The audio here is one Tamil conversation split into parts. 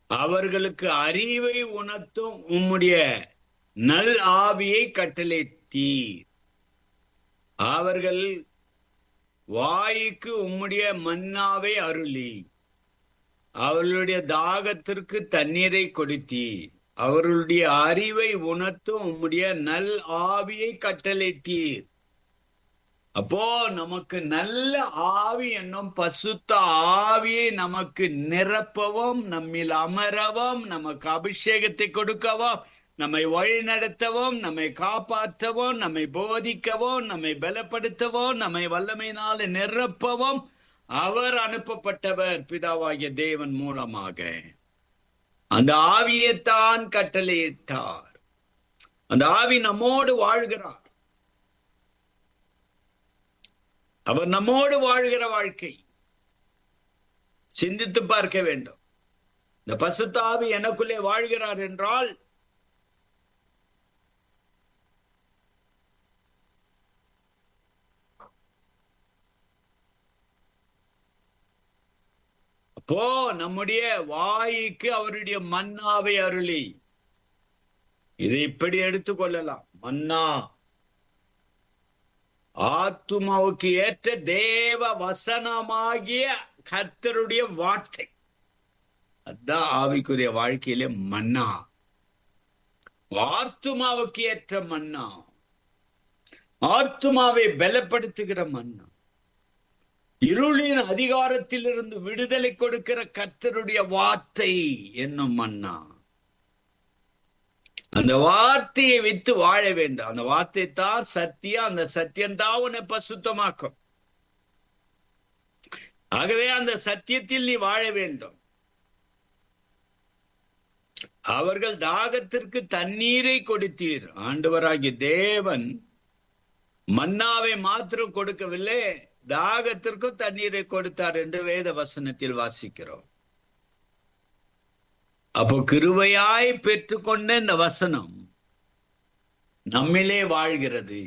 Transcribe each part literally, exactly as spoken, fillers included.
அவர்களுக்கு அறிவை உணர்த்தும் உம்முடைய நல் ஆவியை கட்டளையிட்டீர். அவர்கள் வாய்க்கு உம்முடைய மன்னாவை அருளி அவர்களுடைய தாகத்திற்கு தண்ணீரை கொடுத்தீர். அவர்களுடைய அறிவை உணர்த்தும் உம்முடைய நல் ஆவியை கட்டளையிட்டீர். அப்போ நமக்கு நல்ல ஆவி என்னும் பசுத்த ஆவியை நமக்கு நிரப்பவும், நம்மில் அமரவும், நமக்கு அபிஷேகத்தை கொடுக்கவும், நம்மை வழிநடத்தவும், நம்மை காப்பாற்றவும், நம்மை போதிக்கவும், நம்மை பலப்படுத்தவும், நம்மை வல்லமையினால நிரப்பவும் அவர் அனுப்பப்பட்டவர் பிதாவாகிய தேவன் மூலமாக. அந்த ஆவியைத்தான் கட்டளையிட்டார். அந்த ஆவி நம்மோடு வாழ்கிறார். அவர் நம்மோடு வாழ்கிற வாழ்க்கை சிந்தித்து பார்க்க வேண்டும். இந்த பசுத்த ஆவி எனக்குள்ளே வாழ்கிறார் என்றால் அப்போ நம்முடைய வாய்க்கு அவருடைய மன்னாவை அருளி, இதை இப்படி எடுத்துக்கொள்ளலாம். மன்னா ஆத்துமாவுக்கு ஏற்ற தேவ வசனமாகிய கர்த்தருடைய வார்த்தை. அதுதான் ஆவிக்குரிய வாழ்க்கையிலே மன்னா. ஆத்துமாவுக்கு ஏற்ற மன்னா, ஆத்துமாவை பலப்படுத்துகிற மன்னா, இருளின் அதிகாரத்தில் இருந்து விடுதலை கொடுக்கிற கர்த்தருடைய வார்த்தை என்னும் மன்னா. அந்த வார்த்தையை வைத்து வாழ வேண்டும். அந்த வார்த்தை தான் சத்தியம். அந்த சத்தியம் தான் உன்னை பசுத்தமாக்கும். ஆகவே அந்த சத்தியத்தில் நீ வாழ வேண்டும். அவர்கள் தாகத்திற்கு தண்ணீரை கொடுத்தீர். ஆண்டவராகிய தேவன் மன்னாவை மாத்திரம் கொடுக்கவில்லை, தாகத்திற்கும் தண்ணீரை கொடுத்தார் என்று வேத வசனத்தில் வாசிக்கிறோம். அப்போ கிருபையாய் பெற்றுக்கொண்ட இந்த வசனம் நம்மிலே வாழ்கிறது.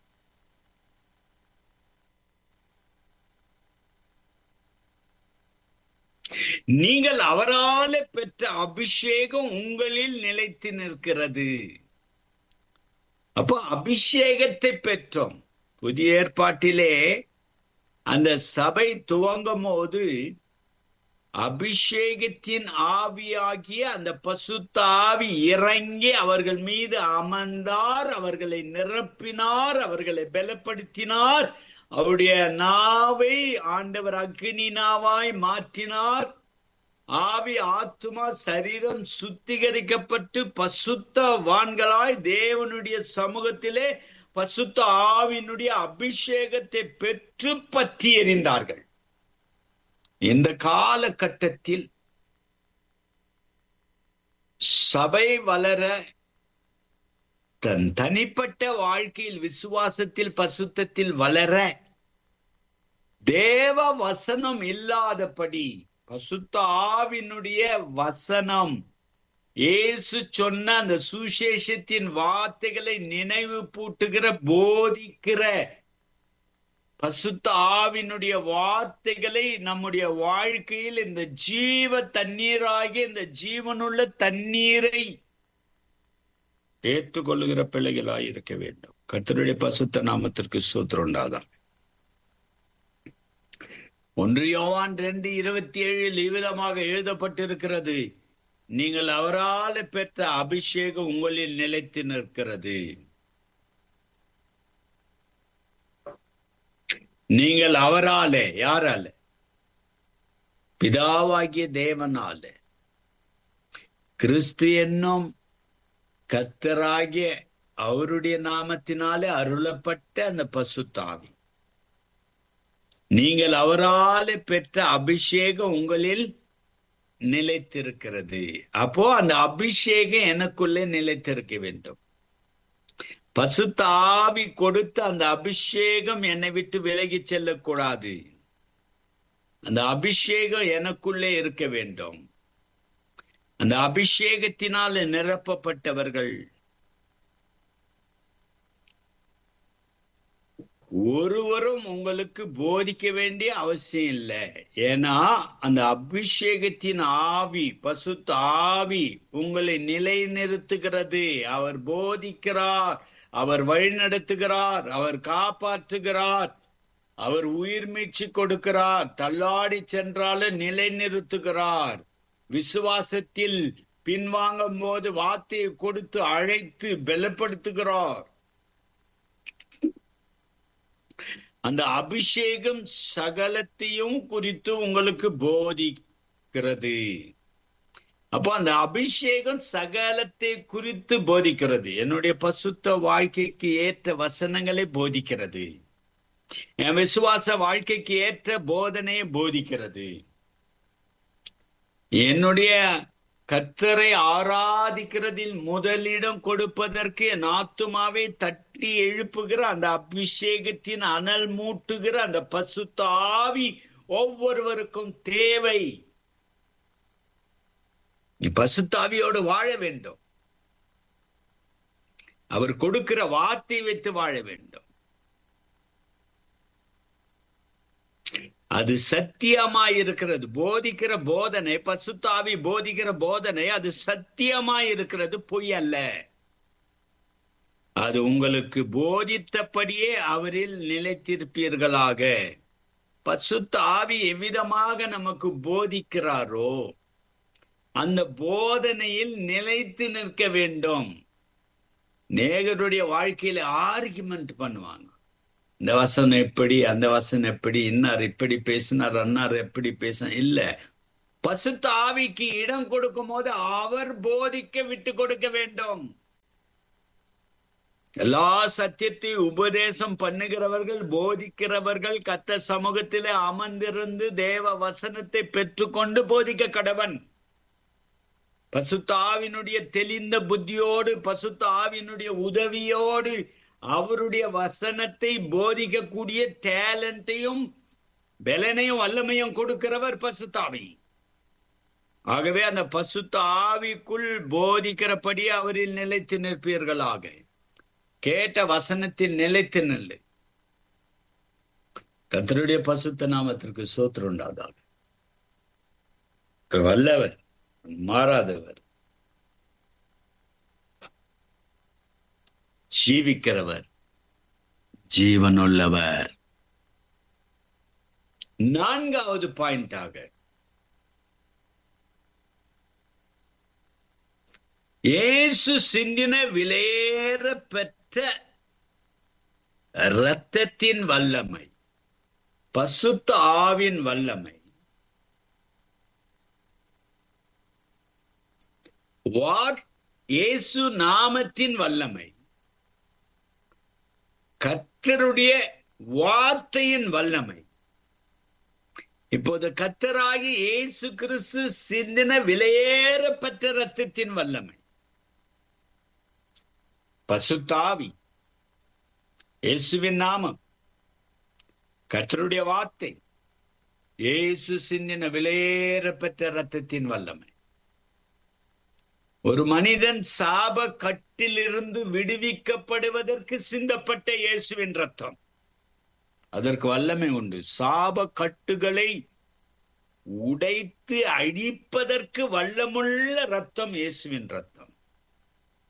நீங்கள் அவராலே பெற்ற அபிஷேகம் உங்களில் நிலைத்து நிற்கிறது. அப்போ அபிஷேகத்தை பெற்றோம். புதிய ஏற்பாட்டிலே அந்த சபை துவங்கும் போது அபிஷேகத்தின் ஆவியாகிய அந்த பசுத்த ஆவி இறங்கி அவர்கள் மீது அமர்ந்தார், அவர்களை நிரப்பினார், அவர்களை பலப்படுத்தினார். அவருடைய நாவை ஆண்டவர் அக்னி நாவாய் மாற்றினார். ஆவி ஆத்துமா சரீரம் சுத்திகரிக்கப்பட்டு பசுத்தவான்களாய் தேவனுடைய சமூகத்திலே பசுத்த ஆவியினுடைய அபிஷேகத்தை பெற்று பற்றி எறிந்தார்கள். இந்த காலகட்டத்தில் சபை வளர, தன் தனிப்பட்ட வாழ்க்கையில் விசுவாசத்தில் பசுத்தத்தில் வளர, தேவ வசனம் இல்லாதபடி பசுத்த ஆவியினுடைய வசனம், இயேசு சொன்ன அந்த சுசேஷத்தின் வார்த்தைகளை நினைவு பூட்டுகிற, போதிக்கிற பசுத்த ஆவியினுடைய வார்த்தைகளை நம்முடைய வாழ்க்கையில் இந்த ஜீவ தண்ணீராகிய இந்த ஜீவனுள்ள தண்ணீரை ஏற்றுக்கொள்ளுகிற பிள்ளைகளாய் இருக்க வேண்டும். கர்த்தருடைய பசுத்த நாமத்திற்கு ஸ்தோத்திரம் உண்டாதாக. ஒன்று யோவான் ரெண்டு இருபத்தி ஏழில் இவ்விதமாக எழுதப்பட்டிருக்கிறது, நீங்கள் அவரால் பெற்ற அபிஷேகம் உங்களில் நிலைத்து நிற்கிறது. நீங்கள் அவராலே, யாரால? பிதாவாகிய தேவனாலே, கிறிஸ்து என்னும் கர்த்தராகிய அவருடைய நாமத்தினாலே அருளப்பட்ட அந்த பசுத்த ஆவி. நீங்கள் அவராலே பெற்ற அபிஷேகம் உங்களில் நிலைத்திருக்கிறது. அப்போ அந்த அபிஷேகம் எனக்குள்ளே நிலைத்திருக்க வேண்டும். பசுத்த ஆவி கொடுத்த அந்த அபிஷேகம் என்னை விட்டு விலகி செல்லக்கூடாது. அந்த அபிஷேகம் எனக்குள்ளே இருக்க வேண்டும். அந்த அபிஷேகத்தினால் நிரப்பப்பட்டவர்கள் ஒருவரும் உங்களுக்கு போதிக்க வேண்டிய அவசியம் இல்லை. ஏன்னா அந்த அபிஷேகத்தின் ஆவி, பசுத்த ஆவி உங்களை நிலைநிறுத்துகிறது. அவர் போதிக்கிறார், அவர் வழிநடத்துகிறார், அவர் காப்பாற்றுகிறார், அவர் உயிர் மீட்சி கொடுக்கிறார், தள்ளாடி சென்றாலும் நிலைநிறுத்துகிறார். விசுவாசத்தில் பின்வாங்கும் போது வார்த்தையை கொடுத்து அழைத்து பலப்படுத்துகிறார். அந்த அபிஷேகம் சகலத்தையும் குறித்து உங்களுக்கு போதிக்கிறது. அப்போ அந்த அபிஷேகம் சகலத்தை குறித்து போதிக்கிறது. என்னுடைய பசுத்த வாழ்க்கைக்கு ஏற்ற வசனங்களை போதிக்கிறது. என் விசுவாச வாழ்க்கைக்கு ஏற்ற போதனையை போதிக்கிறது. என்னுடைய கர்த்தரை ஆராதிக்கிறதில் முதலிடம் கொடுப்பதற்கு என் ஆத்துமாவை தட்டி எழுப்புகிற அந்த அபிஷேகத்தின் அனல் மூட்டுகிற அந்த பசுத்த ஆவி ஒவ்வொருவருக்கும் தேவை. நீ பசுத்த ஆவியோடு வாழ வேண்டும். அவர் கொடுக்கிற வார்த்தை வைத்து வாழ வேண்டும். அது சத்தியமாய் இருக்கிறது. போதிக்கிற போதனை, பசுத்த ஆவி போதிக்கிற போதனை அது சத்தியமாய் இருக்கிறது, பொய் அல்ல. அது உங்களுக்கு போதித்தபடியே அவரில் நிலைத்திருப்பீர்களாக. பசுத்த ஆவி எவ்விதமாக நமக்கு போதிக்கிறாரோ அந்த போதனையில் நிலைத்து நிற்க வேண்டும். நேகருடைய வாழ்க்கையில ஆர்குமெண்ட் பண்ணுவாங்க. இந்த வசனம் எப்படி, அந்த வசனம் எப்படி, இன்னார் இப்படி பேசினார், அன்னார் எப்படி பேசினார். இல்ல, பசுத்த ஆவிக்கு இடம் கொடுக்கும் போது அவர் போதிக்க விட்டு கொடுக்க வேண்டும். எல்லா சத்தியத்தையும் உபதேசம் பண்ணுகிறவர்கள், போதிக்கிறவர்கள் கர்த்தர் சமூகத்திலே அமர்ந்திருந்து தேவ வசனத்தை பெற்றுக்கொண்டு போதிக்க கடவன். பசுத்த ஆவியினுடைய தெளிந்த புத்தியோடு, பசுத்த ஆவியினுடைய உதவியோடு அவருடைய வசனத்தை போதிக்கக்கூடிய டேலண்டையும் பலனையும் வல்லமையும் கொடுக்கிறவர் பசுத்த ஆவி. ஆகவே அந்த பசுத்த ஆவிக்குள் போதிக்கிறபடி அவரில் நிலைத்து நிற்பீர்களாக. கேட்ட வசனத்தில் நிலைத்து நில்லு. கர்த்தருடைய பசுத்த நாமத்திற்கு ஸ்தோத்திரம் உண்டாதாக. வல்லவர், மாறாதவர், ஜீவிக்கிறவர், ஜீவனுள்ளவர். நான்காவது பாயிண்டாக இயேசு சிந்தின விலையேற பெற்ற இரத்தத்தின் வல்லமை, பசுத்த ஆவின் வல்லமை, வார் இயேசு நாமத்தின் வல்லமை, கர்த்தருடைய வார்த்தையின் வல்லமை. இப்போது கர்த்தராகி இயேசு கிறிஸ்து சிந்தின விலையேற பெற்ற இரத்தத்தின் வல்லமை, பசுத்த ஆவி, இயேசுவின் நாமம், கர்த்தருடைய வார்த்தை, இயேசு சிந்தின விலையேற பெற்ற இரத்தத்தின் வல்லமை. ஒரு மனிதன் சாப கட்டிலிருந்து விடுவிக்கப்படுவதற்கு சிந்தப்பட்ட இயேசுவின் ரத்தம், அதற்கு வல்லமை உண்டு. சாப கட்டுகளை உடைத்து அழிப்பதற்கு வல்லமுள்ள ரத்தம் இயேசுவின் ரத்தம்.